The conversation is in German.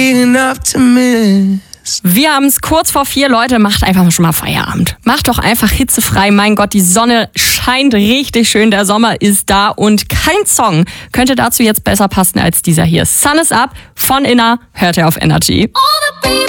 Wir haben es kurz vor 4, Leute. Macht einfach schon mal Feierabend. Macht doch einfach hitzefrei. Mein Gott, die Sonne scheint richtig schön. Der Sommer ist da und kein Song könnte dazu jetzt besser passen als dieser hier. Sun is Up von Inna. Hört ihr auf Energy.